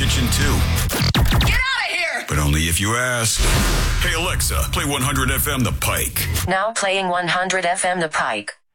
kitchen too. Get out of here! But only if you ask. Hey Alexa, play 100 FM The Pike. Now playing 100 FM The Pike.